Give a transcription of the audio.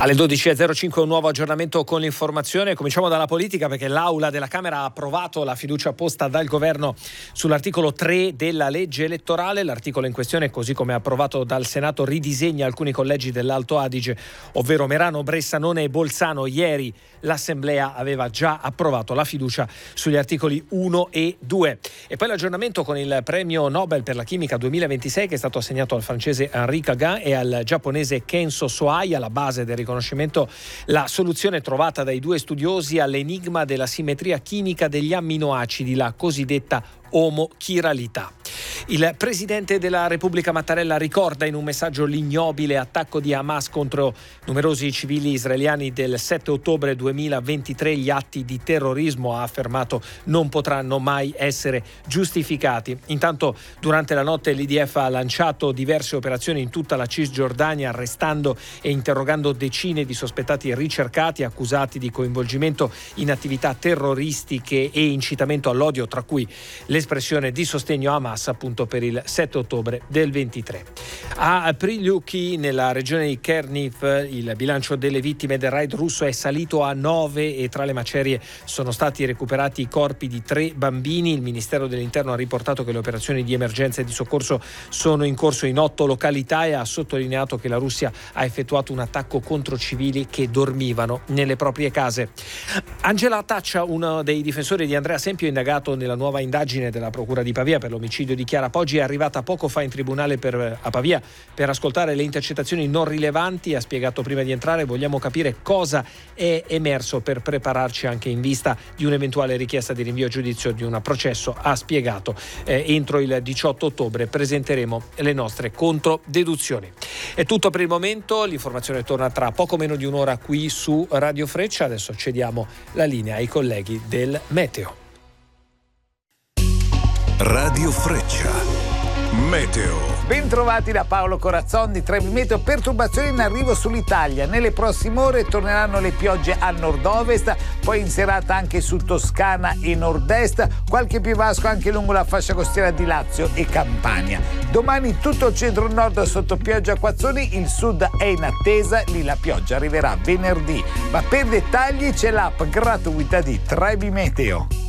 Alle 12.05 un nuovo aggiornamento con l'informazione. Cominciamo dalla politica, perché l'Aula della Camera ha approvato la fiducia posta dal governo sull'articolo 3 della legge elettorale. L'articolo in questione, così come approvato dal Senato, ridisegna alcuni collegi dell'Alto Adige, ovvero Merano, Bressanone e Bolzano. Ieri l'Assemblea aveva già approvato la fiducia sugli articoli 1 e 2. E poi l'aggiornamento con il premio Nobel per la chimica 2026, che è stato assegnato al francese Henri Cagan e al giapponese Kenzo Sohai. Alla base del riconoscimento la soluzione trovata dai due studiosi all'enigma della simmetria chimica degli amminoacidi, la cosiddetta omochiralità. Il presidente della Repubblica Mattarella ricorda in un messaggio l'ignobile attacco di Hamas contro numerosi civili israeliani del 7 ottobre 2023. Gli atti di terrorismo, ha affermato, non potranno mai essere giustificati. Intanto, durante la notte l'IDF ha lanciato diverse operazioni in tutta la Cisgiordania, arrestando e interrogando decine di sospettati ricercati accusati di coinvolgimento in attività terroristiche e incitamento all'odio, tra cui l'espressione di sostegno a Hamas appunto per il 7 ottobre del 23. A Prilyuki, nella regione di Cherniv, il bilancio delle vittime del raid russo è salito a 9 e tra le macerie sono stati recuperati i corpi di 3 bambini. Il Ministero dell'Interno ha riportato che le operazioni di emergenza e di soccorso sono in corso in 8 località e ha sottolineato che la Russia ha effettuato un attacco contro civili che dormivano nelle proprie case. Angela Taccia, uno dei difensori di Andrea Sempio, indagato nella nuova indagine della Procura di Pavia per l'omicidio di Chiara Poggi, è arrivata poco fa in tribunale a Pavia per ascoltare le intercettazioni non rilevanti. Ha spiegato prima di entrare: vogliamo capire cosa è emerso per prepararci anche in vista di un'eventuale richiesta di rinvio a giudizio di un processo. Ha spiegato entro il 18 ottobre presenteremo le nostre controdeduzioni. È tutto per il momento, l'informazione torna tra poco meno di un'ora qui su Radio Freccia. Adesso cediamo la linea ai colleghi del Meteo. Radio Freccia, Meteo. Bentrovati da Paolo Corazzon di Trevi Meteo. Perturbazioni in arrivo sull'Italia. Nelle prossime ore torneranno le piogge a nord-ovest, poi in serata anche su Toscana e nord-est, qualche piovasco anche lungo la fascia costiera di Lazio e Campania. Domani tutto il centro-nord sotto pioggia a Quazzoni, il sud è in attesa, lì la pioggia arriverà venerdì. Ma per dettagli c'è l'app gratuita di Trevi Meteo.